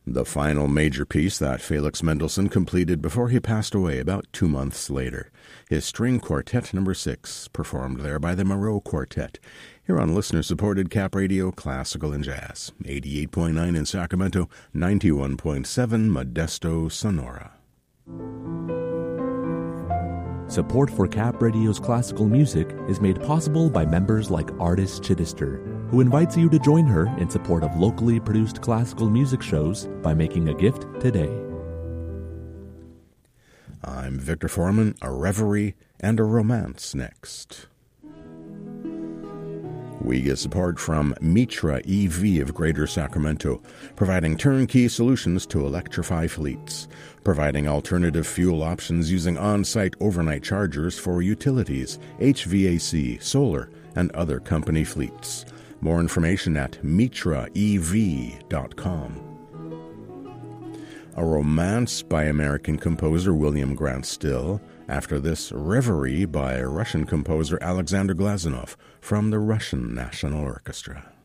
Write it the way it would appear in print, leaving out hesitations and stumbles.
the final major piece that Felix Mendelssohn completed before he passed away about 2 months later. His String Quartet No. 6, performed there by the Moreau Quartet, here on listener-supported Cap Radio Classical and Jazz, 88.9 in Sacramento, 91.7 Modesto, Sonora. Support for Cap Radio's classical music is made possible by members like Artis Chittister, who invites you to join her in support of locally produced classical music shows by making a gift today. I'm Victor Foreman, a reverie and a romance next. We get support from Mitra EV of Greater Sacramento, providing turnkey solutions to electrify fleets, providing alternative fuel options using on-site overnight chargers for utilities, HVAC, solar, and other company fleets. More information at mitraev.com. A romance by American composer William Grant Still. After this, Reverie by Russian composer Alexander Glazunov from the Russian National Orchestra.